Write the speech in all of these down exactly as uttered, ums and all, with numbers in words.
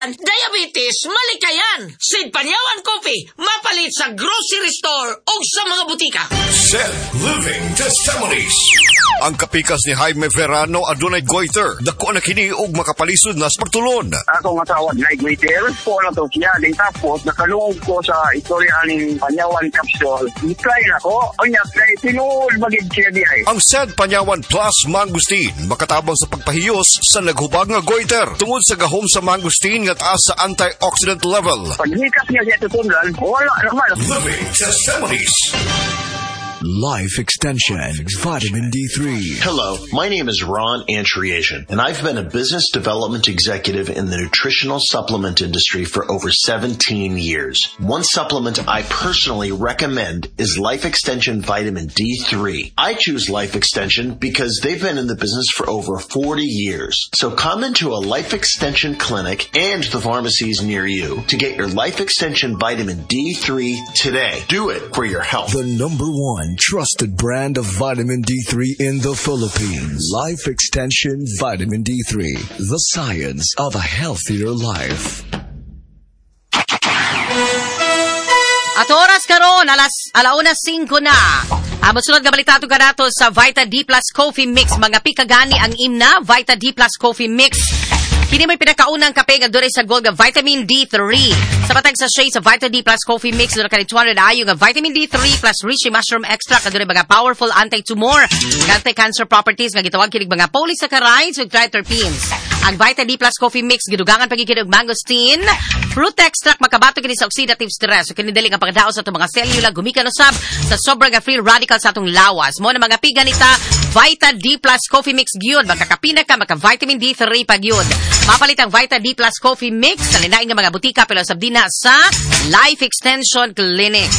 diabetes, malikayan. Sid Panyawan Coffee, mapalit sa grocery store o sa mga butika. Sid Living Testimonies. Ang kapikas ni Jaime Verano adunay goiter. Dako na kini og makapalisod na sa pagtulon. Ako nga tawag na goiter, po na to siya. Din tapos, nakalungog ko sa istorya ng Panyawan Capsule. I-try na ko. O niya, tinuol magig siya di ay. Ang Sid Panyawan Plus Mangustin, makatabang sa pagpahiyos sa naghubag nga goiter. Tungod sa gahom sa mangustin nga taas sa antioxidant level. Pag hikas niya siya tutundan, wala naman. Living Testimonies. Life Extension, Vitamin D three. Hello, my name is Ron Antriasian, and I've been a business development executive in the nutritional supplement industry for over seventeen years. One supplement I personally recommend is Life Extension Vitamin D three. I choose Life Extension because they've been in the business for over forty years. So come into a Life Extension clinic and the pharmacies near you to get your Life Extension Vitamin D three today. Do it for your health. The number one trusted brand of vitamin D three in the Philippines. Life Extension Vitamin D three. The science of a healthier life. At oras karon, alas alauna singko na. Ang masunod nga balita ito kanato sa Vita D Plus Coffee Mix. Mga pikagani ang imna, Vita D Plus Coffee Mix. Kini may pinakaunang kape nga dure sa gold nga vitamin D three. Sa batag sa shade sa Vita D Plus Coffee Mix, dure ka ni two hundred ayo nga vitamin D three plus reishi mushroom extract nga dure mga powerful anti-tumor, anti-cancer properties nga gitawag kinig mga polysaccharides ug triterpenes. Ang Vita D Plus Coffee Mix gidugangan pagikinig og mangosteen, fruit extract makabato kini sa oxidative stress. So kini dali nga pagdaos sa mga selula gumikan usab sa sobra nga free radicals sa atong lawas. Mo na mga piga nita Vita D Plus Coffee Mix gyud makakapina ka maka vitamin D three pa gyud. Mapalit ang Vita D Plus Coffee Mix sa linaing nga mga butika pero sabdina sa Life Extension Clinic.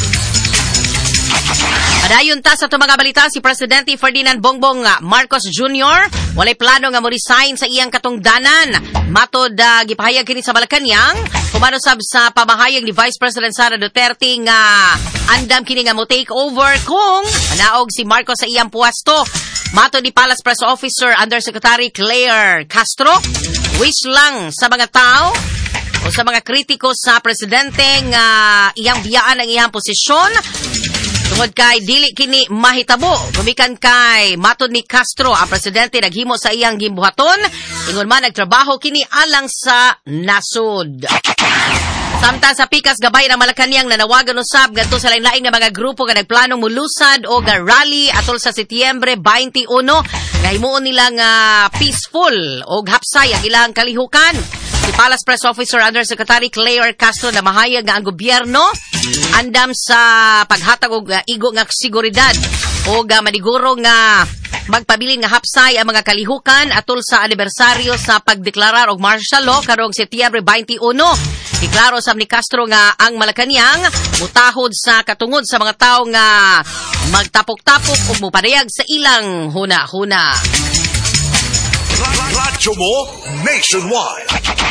Padayon ta sa itong mga balita, si Presidente Ferdinand Bongbong Marcos Junior walay plano nga mo-resign sa iyang katungdanan. Matod uh, gipahayag kini sa Malacanang, kumanusab sa pamahayag ni Vice President Sara Duterte nga andam kini nga mo take over kung naog si Marcos sa iyang puwesto. Matod ni Palace Press Officer Undersecretary Claire Castro, wish lang sa mga tao o sa mga kritiko sa presidente nga iyang biyaan ang iyang posisyon. Tungod kay dili kini mahitabo, gumikan kay matod ni Castro, ang presidente naghimo sa iyang gimbuhaton, ingon man nagtrabaho kini alang sa nasod. Samtang sa pikas gabay ng Malacanang nanawagan usab ngadto sa lain-lain nga mga grupo nga nagplanong mulusad o nga rally atol sa Setyembre twenty-one nga himuon nila nga peaceful o hapsay ang ilang kalihukan. Si Palace Press Officer Undersecretary Claire Castro na mahayag nga ang gobyerno andam sa paghatag og uh, igo nga seguridad o uh, maniguro nga magpabilin nga hapsay ang mga kalihukan atol sa anibersaryo sa pagdeklarar og martial law karong Setyembre twenty-one. Deklaro sa ni Castro nga ang Malacanang mutahod sa katungod sa mga tao nga magtapok-tapok o mupadayag sa ilang huna-huna. Radyo mo nationwide.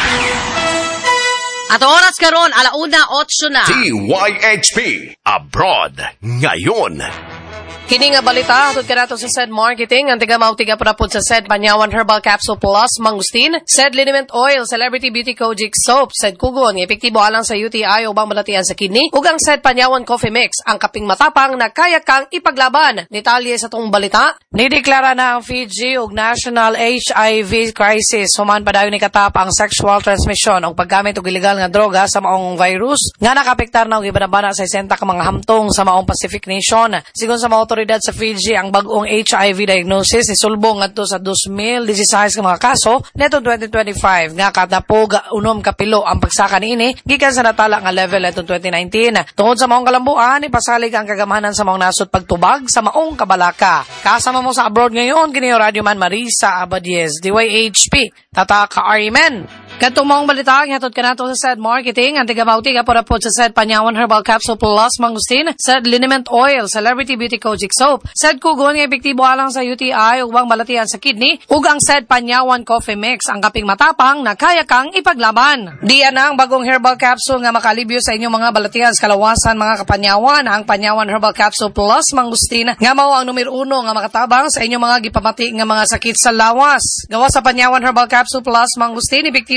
At oras karon alauna otso na. D Y H P Abroad ngayon. Kini nga balita hatod kanato sa Said Marketing ang tiga-mautiga parapod sa Said Panyawan Herbal Capsule Plus Mangustin, Said Liniment Oil, Celebrity Beauty Kojic Soap, Said Kugon, epektibo alang sa U T I o bang malatian sa kidney, ug ang Said Panyawan Coffee Mix, ang kaping matapang na kaya kang ipaglaban. Detalye sa tong balita, nideklara na ang Fiji ug National H I V Crisis human padayon ni katap ang sexual transmission o paggamit og illegal nga droga sa maong virus nga nakapektar na og ibanabana sa sesenta ka mga hamtong sa maong Pacific Nation. Sigon sa mga sa Fiji, ang bagong H I V diagnosis isulbong ngadto sa two thousand sixteen ka mga kaso netong twenty twenty-five nga katapog unom kapilo ang pagsaka niini gikan sa natala nga level netong twenty nineteen. Tungod sa maong kalambuan, ipasalig ang kagamanan sa maong nasod pagtubag sa maong kabalaka. Kasama mo sa abroad ngayon kini Radio Man Marisa Abadies, D Y H P Tata ka Arimen. Katong maong balita hatod kanato sa Said Marketing ang tiga-mautiga parapod sa Said Panyawan Herbal Capsule Plus Mangustin, Said Liniment Oil, Celebrity Beauty Kojic Soap, Said Kugon nga epektibo alang sa U T I ug bang malatian sa kidney, ug ang Said Panyawan Coffee Mix, ang kaping matapang na kaya kang ipaglaban. Diyan ang bagong herbal capsule nga makalibyo sa inyong mga balatian sa kalawasan mga kapanyawan, ang Panyawan Herbal Capsule Plus Mangustin nga mao ang numero uno nga makatabang sa inyong mga gipamati nga mga sakit sa lawas. Gawa sa Panyawan Herbal Capsule Plus Mangustin, epektibo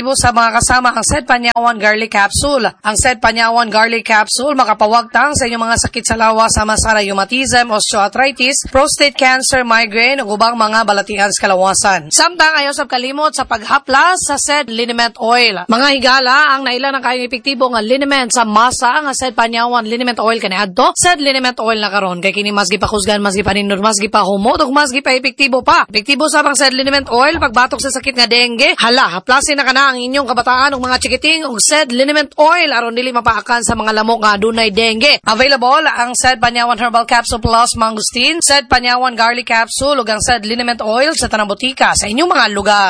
epektibo sa mga kasama ang said Panyawan Garlic Capsule. Ang said Panyawan Garlic Capsule makapawagtang sa inyong mga sakit sa lawas sama sa rheumatism, osteoarthritis, prostate cancer, migraine ug ubang mga balatian sa kalawasan. Samtang ayaw sab kalimot sa paghaplas sa said liniment oil. Mga higala ang naila ng kayong epektibo nga liniment sa masa nga said Panyawan liniment oil kaniadto. Said liniment oil na karon kay kini mas gipakusgan, mas gipaninod, mas gipahumot ug mas gipa-epektibo pa. Epektibo sa pang said liniment oil pagbatok sa sakit nga dengue. Hala, haplasin na kana ang inyong kabataan ug mga chikiting ug said liniment oil aron dili mapaakan sa mga lamok nga adunay dengue. Available ang said Panyawan Herbal Capsule Plus Mangustin, said Panyawan Garlic Capsule ug ang said liniment oil sa tanang botika sa inyong mga lugar.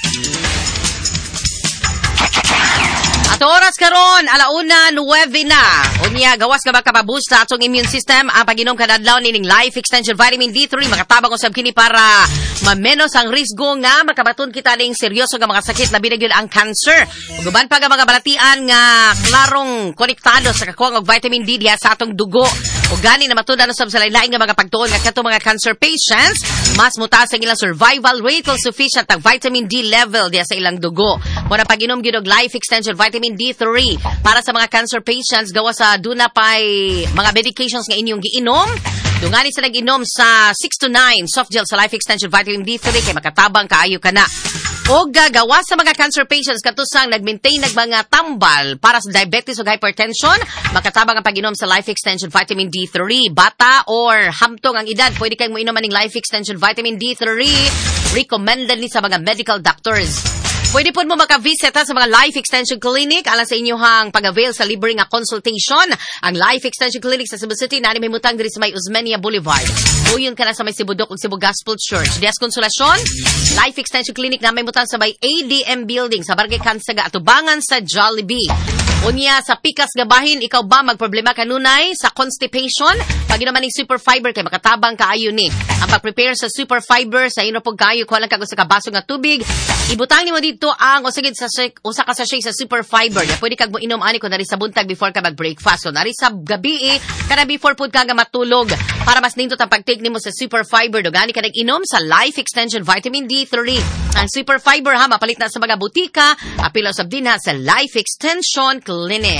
At oras karon, alauna, nuwebe na. Unya, gawas ka ba kapaboost sa atong immune system? Ang pag-inom kadadlaw nining Life Extension Vitamin D three, makatabang usab kini para mamenos ang risgo nga makabaton kita ning seryoso nga mga sakit labi na gyud ang cancer. Uban pa nga mga balatian nga klarong konektado sa kakuwang og vitamin D diha sa atong dugo. O gani na matudan usab sa lain-lain nga mga pagtuon nga kadto mga cancer patients, mas mutaas ang ilang survival rate kung sufficient ang vitamin D level diha sa ilang dugo. Muna pag-inom gyud og Life Extension Vitamin D three para sa mga cancer patients gawa sa duna pay mga medications nga inyong giinom. Dungani sa nag-inom sa six to nine soft gel sa Life Extension Vitamin D three kay makatabang kaayo ka na. O gagawa sa mga cancer patients katusang nag-maintain nag mga tambal para sa diabetes o hypertension, makatabang ang pag-inom sa Life Extension Vitamin D three. Bata or hamtong ang edad, pwede kayong mainom aning Life Extension Vitamin D three. Recommended ni sa mga medical doctors. Pwede po mo makavisit sa mga Life Extension Clinic alang sa inyong pag-avail sa libre nga consultation. Ang Life Extension Clinic sa Cebu City na may mutang diri sa may Osmeña Boulevard. Uyon ka na sa may Sibudok ug Cebu Gospel Church. Dias konsolasyon, Life Extension Clinic na may mutang sa may A D M Building sa Barangay Kansaga, atubangan sa Jollibee. Unya sa pikas gabahin, ikaw ba magproblema kanunay sa constipation? Pag inuman ng super fiber kay makatabang kaayo ni. Ang pag-prepare sa super fiber sa ino pog kaayo ko lang kag sa kabaso nga tubig. Ibutang nimo dito ang usagid sa usa ka sachet sa super fiber. Ya pwede kag mo inom ani kun nari sa buntag before ka mag-breakfast. So nari sa gabi kada before pud ka nga matulog para mas nindot ang pag-take nimo sa super fiber. Dugani ka nag-inom sa Life Extension Vitamin D three. Ang super fiber ha mapalit na sa mga butika, apilo sab din ha sa Life Extension Clinic.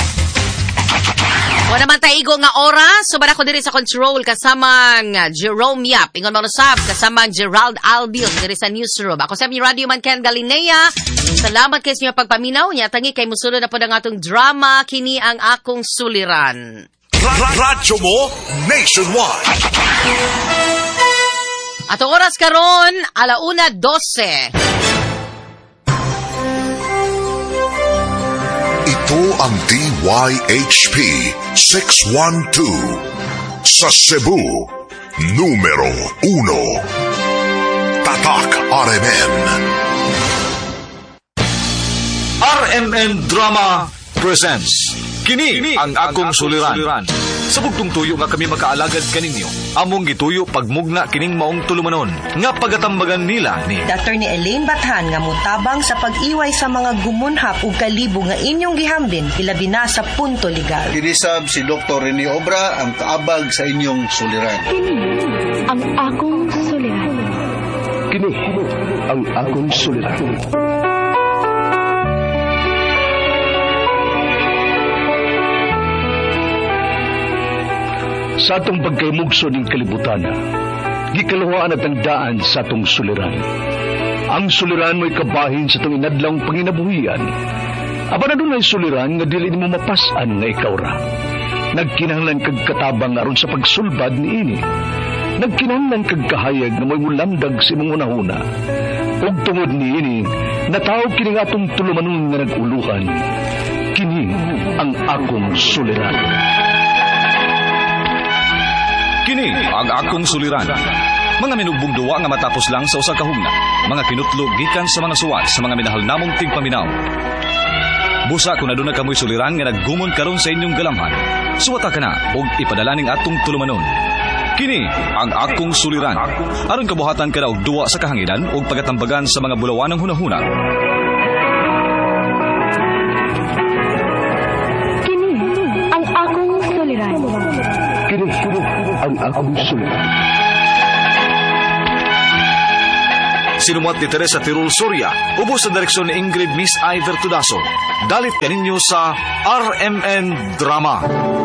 O naman taigo nga oras, so ko diri sa control kasamang Jerome Yap, ingon mo sab kasamang Gerald Albion diri sa newsroom. Ako sa mi Radio Man Ken Galinea. Salamat kay sa pagpaminaw niya tangi kay musulod na pod ang atong drama kini ang akong suliran. Radyo mo nationwide. Atong oras karon alauna dose. Ito ang D Y H P six one two sa Cebu, numero uno. Tatak R M N. R M N Drama presents Kini, Kini ang akong suliran. suliran. Sa bugtong tuyo nga kami makaalagad kaninyo, among gituyo pagmugna kining maong tulumanon, nga pagatambagan nila ni Doctor ni Elaine Bathan nga mutabang sa pag-iway sa mga gumunhap ug kalibo nga inyong gihambin, ilabi na sa punto legal. Kinisab si Doktor Rene Obra ang kaabag sa inyong suliran. Kini ang akong suliran. Kini ang akong suliran. Sa atong pagkaymugso ng kalibutan, gikalawaan at ang daan sa atong suliran. Ang suliran mo'y kabahin sa itong inadlang panginabuhian. Aba na doon ay suliran nga dili mo mapasan nga ikaw ra. Nagkinahanglan kag katabang aron sa pagsulbad ni ini. Nagkinahanglan kag kahayag na mo'y mulamdag sa imong unahuna. Ug tungod ni ini, natawag kini nga atong tulumanon nga naguluhan. Kini ang akong suliran. Kini ang akong suliran. Mga minugbong duwa nga matapos lang sa usa ka hugna. Mga kinutlog gikan sa mga suwat sa mga minahal namong tigpaminaw. Busa kung aduna kamoy suliran nga naggumon karon sa inyong galamhan. Suwata ka na og ipadala ning atong tulumanon. Kini ang akong suliran. Aron kabuhatan ka na og duwa sa kahanginan og pagatambagan sa mga bulawan ng hunahuna. Kini ang akong suliran. Kini ang akong suliran. Sinumat ni Teresa Tirul Soria, ubos sa direksyon ni Ingrid Miss Iver Tudaso. Dalit kaninyo sa R M N Drama.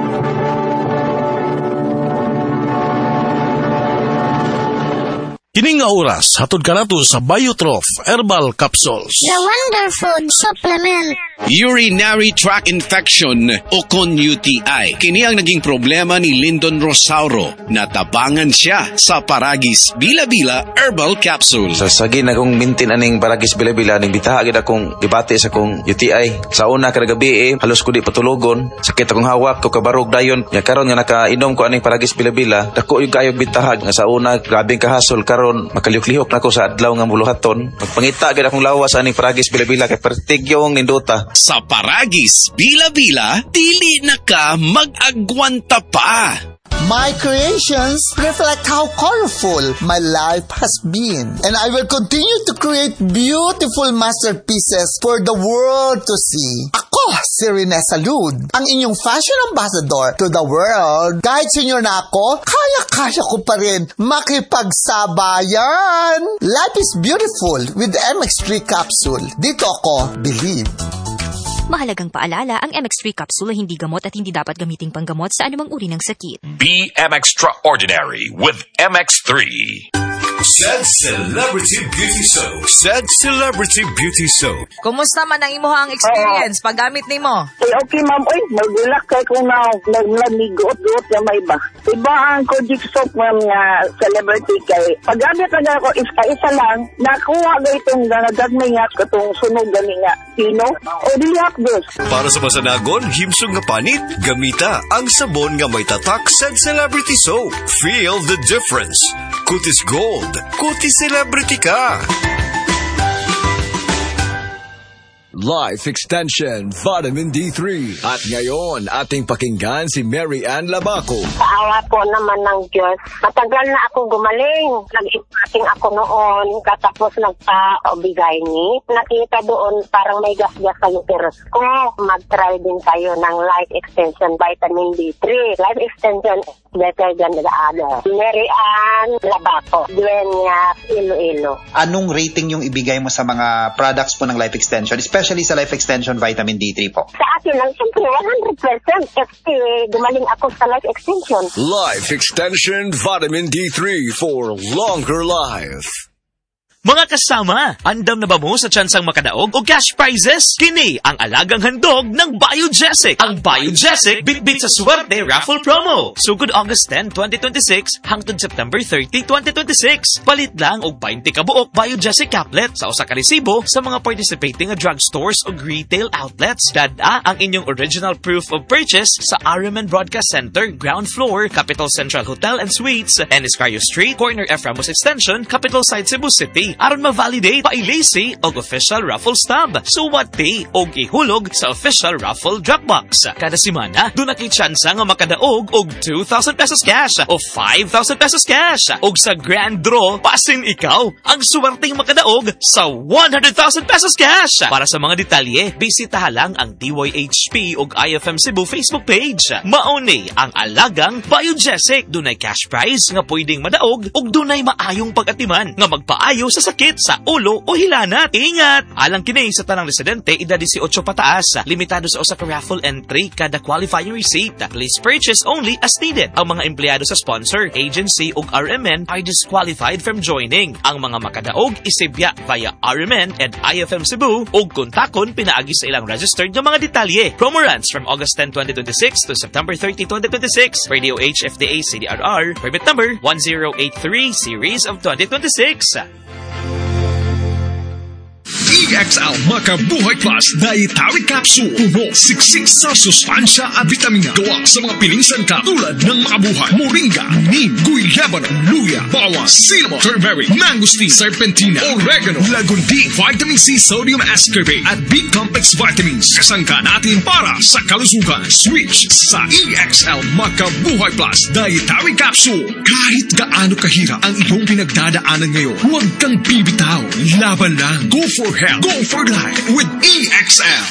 Kining nga oras, hatod ka nato sa Biotrof Herbal Capsules. The Wonder Food Supplement. Urinary tract infection o kon U T I. Kini ang naging problema ni Lyndon Rosauro. Natabangan siya sa Paragis Bila-Bila Herbal Capsule. Sa sagi na kong mintin aning Paragis Bila-Bila, ning bitahagid akong dibati sa kong U T I. Sa una kada gabi eh, halos ko di patulogon. Sakit akong hawak ko kabarog dayon. Nya karon nga nakainom ko aning Paragis Bila-Bila, dako yung kayog bitahag nga sa una grabing kahasol karon makaliuk-lihok na ko sa adlaw nga muluhaton. Magpangita gid akong lawas aning Paragis Bila-Bila kay pertigyong ninduta. Sa Paragis Bila-Bila, dili na ka mag-agwanta pa. My creations reflect how colorful my life has been. And I will continue to create beautiful masterpieces for the world to see. Ako, si Rene Salud, ang inyong fashion ambassador to the world. Kahit senior na ako, kaya-kaya ko pa rin makipagsabayan. Life is beautiful with the M X three capsule. Dito ako, believe. Mahalagang paalala, ang M X three capsule ay hindi gamot at hindi dapat gamiting panggamot sa anumang uri ng sakit. Be M Extraordinary with M X three. Said Celebrity Beauty Soap. Said Celebrity Beauty Soap. Kumusta man ang imuhang experience uh, paggamit nimo? Eh, okay, ma'am. Uy, magulak kay kung na naglamiguot-guot na may ba. Iba ang Kojic Soap, ma'am, nga celebrity kay. Paggamit na ako, isa-isa lang, nakuha ga itong nanagagmay nga katong sunog gani nga. Sino? O dilihat dos. Para sa masanagon, himsong nga panit, gamita ang sabon nga may tatak Said Celebrity Soap. Feel the difference. Kutis Gold. Kutis Celebrity ka. Life Extension Vitamin D three. At ngayon, ating pakinggan si Mary Ann Labaco. Sa awa po naman ng Diyos, matagal na ako gumaling. Nag-ipating ako noon, katapos nagpa-obigay ni. Nakita doon parang may gas-gas sa uterus ko. Mag-try din tayo ng Life Extension Vitamin D three. Life Extension is better than the other. Mary Ann Labaco, Dueñas, Iloilo. Anong rating yung ibigay mo sa mga products po ng Life Extension? Especially sa Life Extension Vitamin D three po. Sa akin lang, siyempre, one hundred percent. Kasi gumaling ako sa Life Extension. Life Extension Vitamin D three for longer life. Mga kasama, andam na ba mo sa tsansang makadaog o cash prizes? Kini ang alagang handog ng Biogesic. Ang Biogesic bitbit sa swerte raffle promo. Sugod August tenth, twenty twenty-six hangtod September thirtieth, twenty twenty-six. Palit lang og twenty kabuok Biogesic caplet sa usa ka resibo sa mga participating drugstores o retail outlets. Dada ang inyong original proof of purchase sa R M N Broadcast Center, ground floor, Capital Central Hotel and Suites, Ennis Cario Street, corner F. Ramos Extension, Capital Side, Cebu City. Aron ma-validate pailisi og official raffle stub. Suwati og ihulog sa official raffle dropbox. Kada semana, doon na kay tsansa nga makadaog og two thousand pesos cash o five thousand pesos cash. Og sa grand draw, pasin ikaw ang suwerteng makadaog sa one hundred thousand pesos cash. Para sa mga detalye, bisitaha lang ang D Y H P og I F M Cebu Facebook page. Mauni ang alagang Biogesic. Dunay cash prize nga pwedeng madaog og dunay maayong pag-atiman nga magpaayo sa sakit sa ulo o hilanat. Ingat! Alang kini sa tanang residente, edad eighteen pataas. Limitado sa usa ka raffle entry kada qualifying receipt. Please purchase only as needed. Ang mga empleyado sa sponsor, agency ug R M N are disqualified from joining. Ang mga makadaog isibya via R M N and I F M Cebu ug kontakon pinaagi sa ilang registered nga mga detalye. Promo runs from August tenth, twenty twenty-six to September thirtieth, twenty twenty-six. Radio H F D A C D R R, permit number one zero eight three series of twenty twenty-six. E X L Makabuhay Plus Dietary Capsule. Puno, siksik sa sustansya at vitamina. Gawa sa mga piling sangka tulad ng Makabuhay, Moringa, Neem, Guyabano, Luya, Bawang, Cinnamon, Turmeric, Mangosteen, Serpentina, Oregano, Lagundi, Vitamin C, Sodium Ascorbate at B-Complex Vitamins. Kasangka natin para sa kalusugan. Switch sa E X L Makabuhay Plus Dietary Capsule. Kahit gaano kahirap ang iyong pinagdadaanan ngayon, huwag kang bibitaw. Laban lang. Go for health. Go for life with E X L.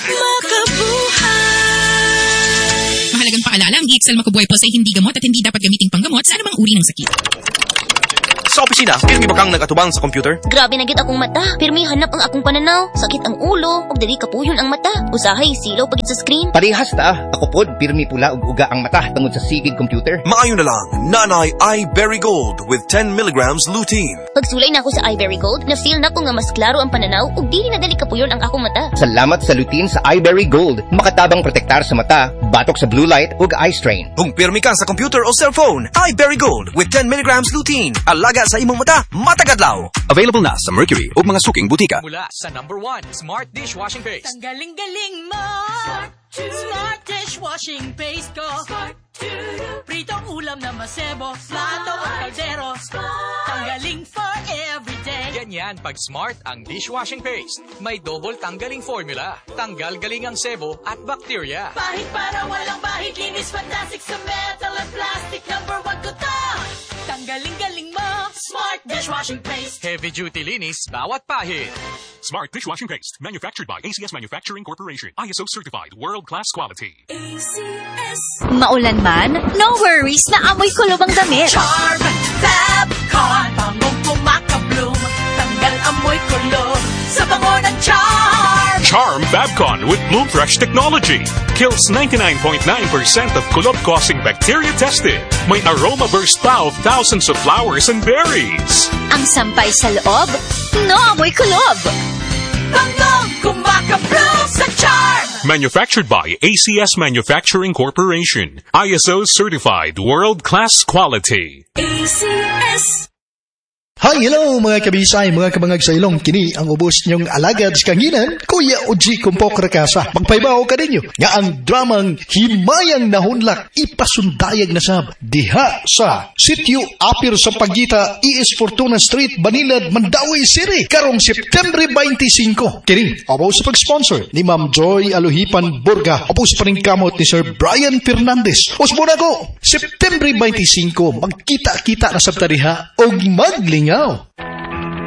Makabuhay! Mahalagang paalala, ang E X L Makabuhay Plus ay hindi gamot at hindi dapat gamiting panggamot sa anumang uri ng sakit. Sa opisina, pirmi ba kang nagatubang sa computer? Grabe na gid akong mata. Pirmi hanap ang akong pananaw. Sakit ang ulo, ug dili kapuyon ang mata. Usahay silaw pagit sa screen. Parehas ta. Ako pod pirmi pula ug uga ang mata tungod sa sigid computer. Maayo na lang, Nanay iBerry Gold with ten milligrams lutein. Pagsulay na ako sa iBerry Gold, na-feel na ko nga mas klaro ang pananaw ug dili na dali kapuyon ang akong mata. Salamat sa lutein sa iBerry Gold. Makatabang protektar sa mata, batok sa blue light ug eye strain. Kung pirmi ka sa computer o cellphone, iBerry Gold with ten milligrams lutein. Alaga sa imong mata, matagadlaw. Available na sa Mercury o mga suking butika. Mula sa number one, Smart Dishwashing Paste. Ang galing-galing mo! Smart, Smart Dishwashing Paste ko. Smart, pritong ulam na masebo, plato o kaldero. Tanggaling for everyday. Ganyan pag Smart ang dishwashing paste. May double tanggaling formula. Tanggal galing ang sebo at bacteria. Pahit para walang bahid, linis fantastic sa metal at plastic. Number one ko to! Tanggaling-galing mo, Smart Dishwashing Paste. Heavy duty linis, bawat pahid. Smart Dishwashing Paste, manufactured by A C S Manufacturing Corporation. I S O certified, world-class quality. A C S. Maulan man, no worries na amoy kulob ang damit. Charm Fabcon, bangong pumakabloom. Tanggal amoy kulob sa bango ng Charm. Charm Fabcon with Bloom Fresh technology. Kills ninety-nine point nine percent of kulob-causing bacteria tested. May aroma burst pa of thousands of flowers and berries. Ang sampay sa loob, no amoy kulob. Bangong kumakabloom sa Charm. Manufactured by A C S Manufacturing Corporation. I S O certified, world-class quality. A C S. Hi, hello mga kabisay, mga kabangag sa ilong. Kini ang ubos niyong alagad sa kanginan, Kuya Oji Kumpok Rakasa. Magpaibaw ka ninyo nga ang dramang Himayang Nahunlak ipasundayag na sab diha sa Sitio Apir sa Pagita, E S Fortuna Street, Banilad, Mandawi City, karong September twenty-five. Kini, opo sa pag-sponsor ni Ma'am Joy Aluhipan Burga, opo sa paningkamot ni Sir Brian Fernandez. Usmuna ko, September twenty-five, magkita-kita na sab ta diha og magling Now,